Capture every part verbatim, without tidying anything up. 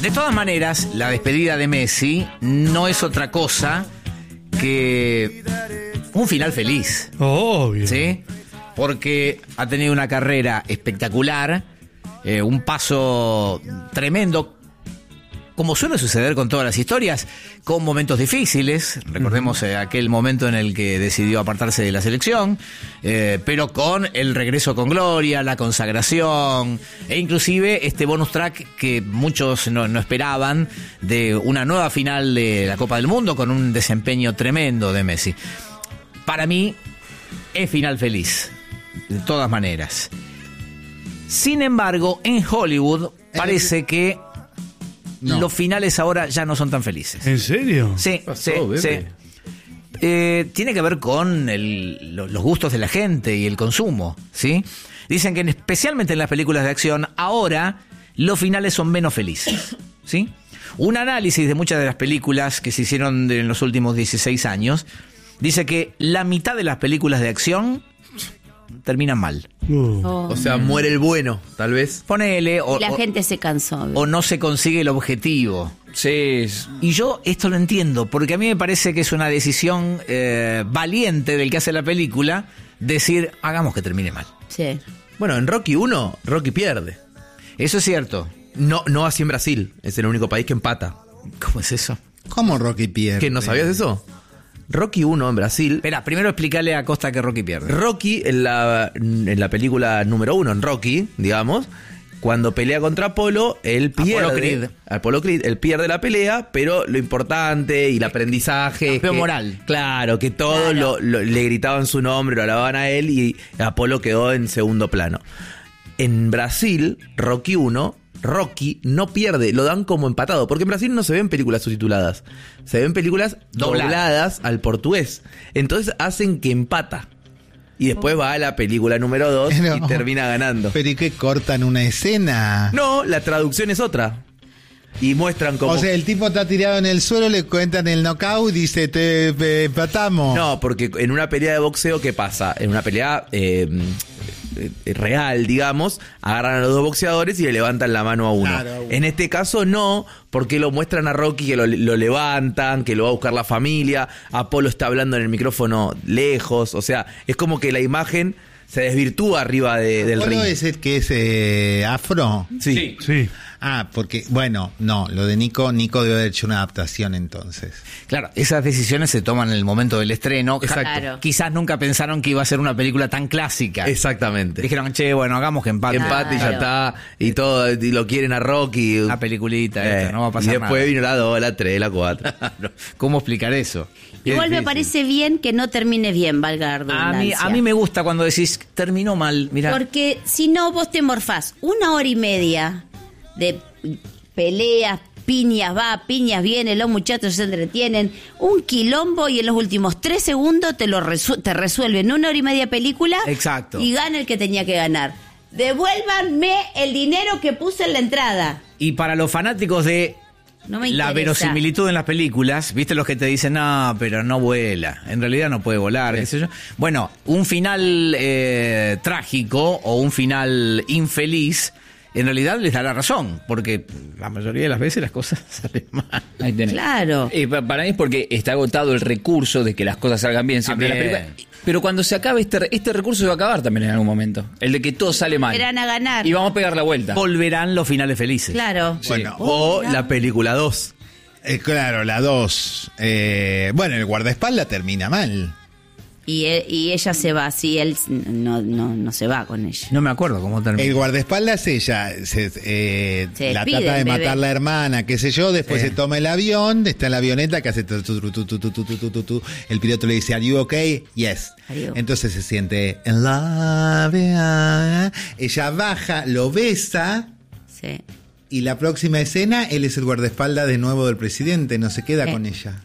De todas maneras, la despedida de Messi no es otra cosa que un final feliz. Obvio. ¿Sí? Porque ha tenido una carrera espectacular, eh, un paso tremendo, como suele suceder con todas las historias, con momentos difíciles. Recordemos eh, aquel momento en el que decidió apartarse de la selección, eh, pero con el regreso con gloria, la consagración, e inclusive este bonus track que muchos no, no esperaban, de una nueva final de la Copa del Mundo con un desempeño tremendo de Messi. Para mí es final feliz, de todas maneras. Sin embargo, en Hollywood parece que no. Los finales ahora ya no son tan felices. ¿En serio? Sí, pasó, sí, sí. Eh, tiene que ver con el, los gustos de la gente y el consumo, ¿sí? Dicen que en, especialmente en las películas de acción, ahora los finales son menos felices, ¿sí? Un análisis de muchas de las películas que se hicieron en los últimos dieciséis años dice que la mitad de las películas de acción terminan mal. Uh. Oh. O sea, muere el bueno, tal vez. Ponele. O, la o, gente se cansó. O no se consigue el objetivo. Sí. Y yo esto lo entiendo, porque a mí me parece que es una decisión eh, valiente del que hace la película, decir, hagamos que termine mal. Sí. Bueno, en Rocky uno, Rocky pierde. Eso es cierto. No, no así en Brasil. Es el único país que empata. ¿Cómo es eso? ¿Cómo Rocky pierde? ¿Qué, no sabías eso? Rocky uno en Brasil. Espera, primero explicarle a Costa que Rocky pierde. Rocky, en la, en la película número uno, en Rocky, digamos, cuando pelea contra Apolo, él pierde. Apolo Creed. Apolo Creed, él pierde la pelea, pero lo importante y el aprendizaje. Campeón que, moral. Claro, que todos Claro. lo, lo, le gritaban su nombre, lo alababan a él y Apolo quedó en segundo plano. En Brasil, Rocky uno. Rocky no pierde, lo dan como empatado, porque en Brasil no se ven películas subtituladas, se ven películas Dobladas. dobladas al portugués, entonces hacen que empata y después va a la película número dos Pero- y termina ganando. Pero ¿y qué cortan una escena? No, la traducción es otra y muestran como... O sea, el tipo está tirado en el suelo, le cuentan el knockout y dice, te te empatamos. No, porque en una pelea de boxeo, ¿qué pasa? En una pelea eh, eh, real, digamos, agarran a los dos boxeadores y le levantan la mano a uno. Claro. En este caso no, porque lo muestran a Rocky que lo, lo levantan, que lo va a buscar la familia, Apolo está hablando en el micrófono lejos, o sea, es como que la imagen se desvirtúa arriba de, del ¿Apolo ring. es el que es eh, afro? Sí. Sí. Ah, porque, bueno, no, lo de Nico, Nico debe haber hecho una adaptación entonces. Claro, esas decisiones se toman en el momento del estreno. Exacto. Claro. Quizás nunca pensaron que iba a ser una película tan clásica. Exactamente. Dijeron, che, bueno, hagamos que empate. Empate y ya está, y todo, y lo quieren a Rocky. Una peliculita Eh, esta, no va a pasar y después nada. vino la dos, la tres, la cuatro. ¿Cómo explicar eso? Igual Es me difícil. parece bien que no termine bien, valga la A mí, redundancia. a mí me gusta cuando decís, terminó mal, mirá. Porque si no, vos te morfás una hora y media de peleas, piñas va, piñas viene, los muchachos se entretienen, un quilombo y en los últimos tres segundos te lo resu- te resuelven una hora y media película. Exacto. Y gana el que tenía que ganar. Devuélvanme el dinero que puse en la entrada. Y para los fanáticos de No me la interesa. verosimilitud en las películas, ¿viste los que te dicen, no, pero no vuela? En realidad no puede volar, qué sé yo. Bueno, un final eh, trágico o un final infeliz, en realidad les da la razón, porque la mayoría de las veces las cosas salen mal. Ahí tenés. Claro. Eh, pa- para mí es porque está agotado el recurso de que las cosas salgan bien siempre en la También. película. Pero cuando se acabe este, re- este recurso se va a acabar también en algún momento. El de que todo sale mal. Volverán a ganar. Y vamos a pegar la vuelta. Volverán los finales felices. Claro. Bueno, O la película dos. eh, claro, la dos. Eh, bueno, el guardaespaldas termina mal. Y, e- y ella se va, sí, él no, no, no se va con ella. No me acuerdo cómo terminó. El guardaespaldas, ella se, eh, Se la despide, trata de bebé. matar la hermana, qué sé yo, después Sí. se toma el avión, está en la avioneta que hace tu, tu, tu, tu, tu, tu, tu, tu, tu, tu. El piloto le dice, ¿Are you okay? Yes. Are you? Entonces se siente en love, ah. Ella baja, lo besa Sí. y la próxima escena él es el guardaespaldas de nuevo del presidente, no se queda Sí. con ella.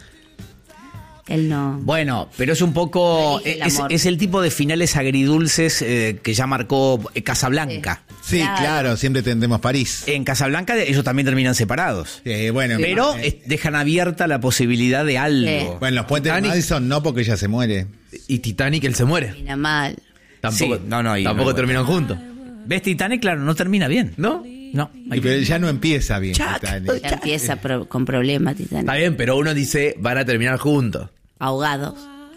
Él no. Bueno, pero es un poco... Elige el Es, amor. es el tipo de finales agridulces eh, que ya marcó eh, Casablanca. Sí, Claro. claro, siempre tendremos París. En Casablanca ellos también terminan separados. Eh, bueno, Pero eh, es- dejan abierta la posibilidad de algo. Sí. bueno, los puentes de Titanic. Madison no, porque ella se muere. Y Titanic, él se muere. Mira mal. Tampoco, Sí, no, no, y tampoco no, terminan juntos. ¿Ves Titanic? Claro, no termina bien. ¿No? No, Y pero ya no empieza bien. Titanic. Ya empieza pro- con problemas, Titanic. Está bien, pero uno dice, van a terminar juntos. Ahogados.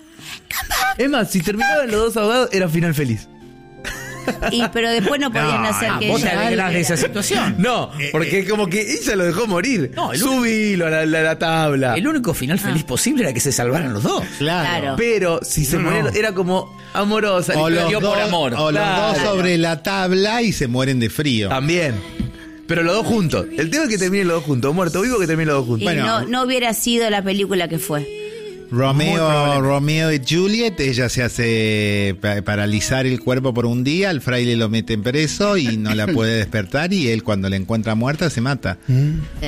Es más, si terminaban los dos ahogados, era final feliz. Y, pero después no podían No, hacer ah, que vos te ella alegrás de esa volviera. situación. No, porque es como que ella lo dejó morir. No, el Subilo a la, la- la tabla. El único final feliz posible era que se salvaran los dos. Claro. Claro. Pero si se No, morían, no. era como amorosa. O le los, dio por dos, amor. o los Claro. dos sobre la tabla y se mueren de frío. También. Pero los dos juntos. El tema es que terminen los dos juntos. Muerto vivo que terminen los dos juntos. Y Bueno. no, no hubiera sido la película que fue. Romeo, Romeo y Juliet, ella se hace pa- paralizar el cuerpo por un día, el fraile lo mete en preso y no la puede despertar y él cuando la encuentra muerta se mata. Eh.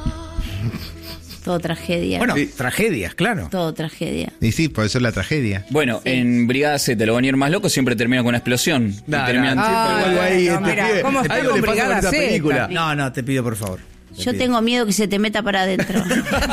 Todo tragedia. Bueno, tragedias, claro. Todo tragedia. Y sí, por eso es la tragedia. Bueno, Sí. en Brigada Z, lo van a ir más loco, siempre termina con una explosión. Y Nah, terminan nah, siempre siempre igual. algo ahí, no, este mira, pibe. ¿cómo está Algo con le pasa Brigada esa Z? película. No, no, te pido por favor. Te Yo pido. tengo miedo que se te meta para adentro.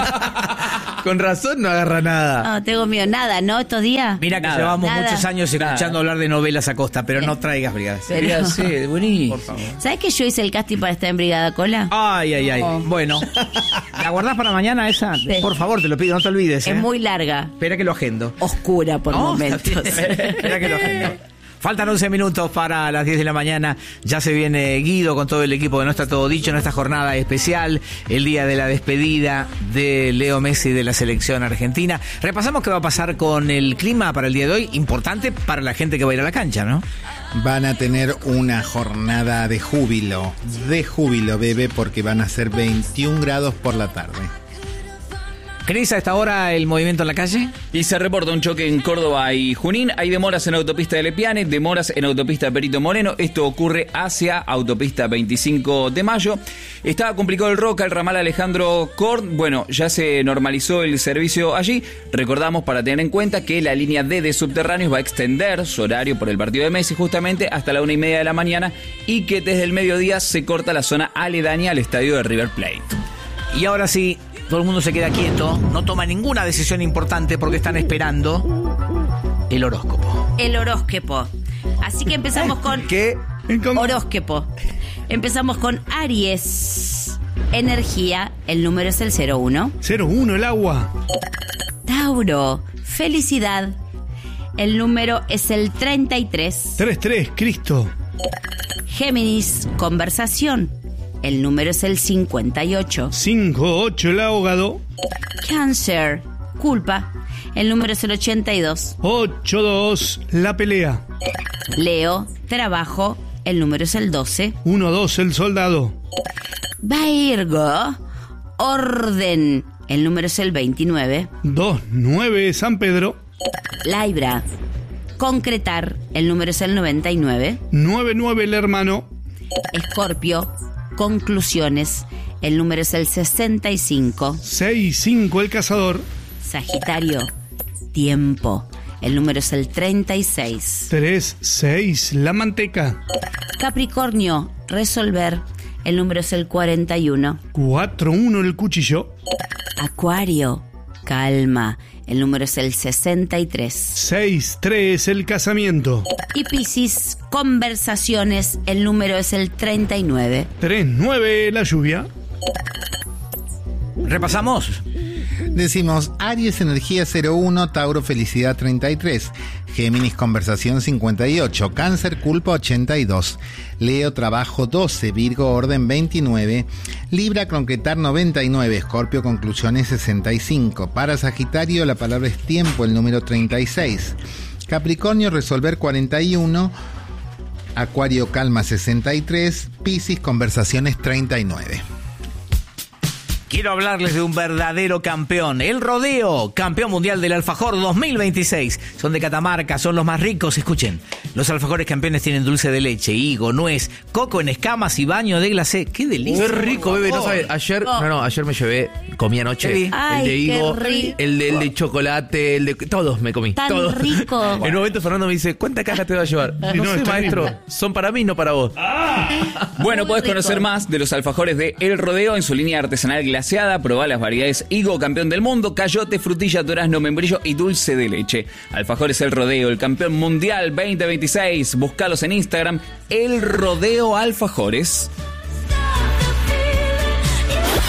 Con razón no agarra nada. No, tengo miedo. Nada, ¿no? Estos días. Mira que Nada, llevamos nada. muchos años escuchando Nada. hablar de novelas a costa, pero no traigas brigadas. Pero- Brigada Z, buenísimo. ¿Sabes que yo hice el casting para estar en Brigada Cola? Ay, ay, ay. Bueno, ¿la guardás para mañana esa? Sí. Por favor, te lo pido, no te olvides. ¿eh? Es muy larga. Espera que lo agendo. Oscura por No, momentos. está bien. Espera que lo agendo. Faltan once minutos para las diez de la mañana. Ya se viene Guido con todo el equipo de No Está Todo Dicho en esta jornada especial, el día de la despedida de Leo Messi de la selección argentina. Repasamos qué va a pasar con el clima para el día de hoy, importante para la gente que va a ir a la cancha, ¿no? Van a tener una jornada de júbilo, de júbilo, bebé, porque van a ser veintiún grados por la tarde. Cris, a esta hora el movimiento en la calle. Y se reporta un choque en Córdoba y Junín. Hay demoras en autopista de Lepiane, demoras en autopista Perito Moreno. Esto ocurre hacia autopista veinticinco de mayo. Estaba complicado el Roca, el ramal Alejandro Korn. Bueno, ya se normalizó el servicio allí. Recordamos para tener en cuenta que la línea D de subterráneos va a extender su horario por el partido de Messi justamente hasta la una y media de la mañana y que desde el mediodía se corta la zona aledaña al estadio de River Plate. Y ahora sí, todo el mundo se queda quieto, no toma ninguna decisión importante porque están esperando el horóscopo. El horóscopo. Así que empezamos con ¿Qué? horóscopo. Empezamos con Aries. Energía, el número es el cero uno. cero uno el agua. Tauro, felicidad. El número es el treinta y tres. tres tres Cristo. Géminis, conversación. El número es el cincuenta y ocho. cinco ocho el ahogado. Cáncer, culpa. El número es el ochenta y dos. ocho dos la pelea. Leo, trabajo. El número es el doce. uno dos el soldado. Virgo, orden. El número es el veintinueve. dos nueve San Pedro. Libra, concretar. El número es el noventa y nueve. nueve nueve el hermano. Escorpio, conclusiones. El número es el sesenta y cinco. seis cinco el cazador. Sagitario, tiempo. El número es el treinta y seis. tres seis la manteca. Capricornio, resolver. El número es el cuarenta y uno. cuatro uno el cuchillo. Acuario, calma. El número es el sesenta y tres. seis tres el casamiento. Y Piscis, conversaciones. El número es el treinta y nueve. tres nueve la lluvia. Repasamos. Decimos Aries, energía cero uno, Tauro, felicidad treinta y tres, Géminis, conversación cincuenta y ocho, Cáncer, culpa ochenta y dos, Leo, trabajo doce, Virgo, orden veintinueve, Libra, concretar noventa y nueve, Escorpio, conclusiones sesenta y cinco, para Sagitario la palabra es tiempo, el número treinta y seis, Capricornio, resolver cuarenta y uno, Acuario, calma sesenta y tres, Piscis, conversaciones treinta y nueve. Quiero hablarles de un verdadero campeón, el Rodeo, campeón mundial del alfajor dos mil veintiséis. Son de Catamarca, son los más ricos. Escuchen, los alfajores campeones tienen dulce de leche, higo, nuez, coco en escamas y baño de glacé. ¡Qué delicia! Qué rico, bebé. No sabes, ayer, no, no, ayer me llevé, comí anoche. Sí. El Ay, de higo, qué rico. el de, el de chocolate, el de. Todos me comí. Tan todos. rico. En un momento Fernando me dice, ¿cuántas cajas te va a llevar? Sí, no, no, sé, está maestro. bien. Son para mí, no para vos. Bueno, Muy podés rico. conocer más de los alfajores de El Rodeo en su línea artesanal glaseada. Probá las variedades higo, campeón del mundo, cayote, frutilla, durazno, membrillo y dulce de leche. Alfajores El Rodeo, el campeón mundial veinte veintiséis. Búscalos en Instagram, El Rodeo Alfajores.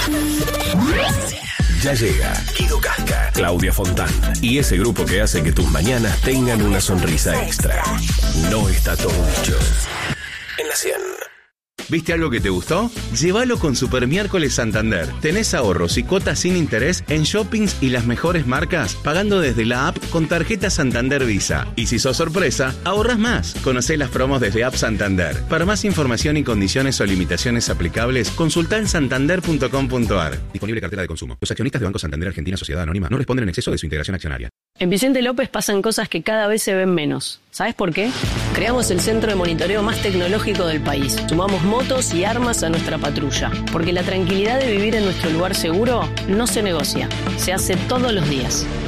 Ya llega Guido Casca, Claudia Fontán y ese grupo que hace que tus mañanas tengan una sonrisa extra. No está todo dicho. En la cien. ¿Viste algo que te gustó? Llévalo con Super Miércoles Santander. Tenés ahorros y cuotas sin interés en shoppings y las mejores marcas, pagando desde la app con tarjeta Santander Visa. Y si sos sorpresa, ahorrás más. Conocé las promos desde App Santander. Para más información y condiciones o limitaciones aplicables, consultá en santander punto com punto ar. Disponible cartera de consumo. Los accionistas de Banco Santander Argentina Sociedad Anónima no responden en exceso de su integración accionaria. En Vicente López pasan cosas que cada vez se ven menos. ¿Sabes por qué? Creamos el centro de monitoreo más tecnológico del país. Sumamos motos y armas a nuestra patrulla. Porque la tranquilidad de vivir en nuestro lugar seguro no se negocia. Se hace todos los días.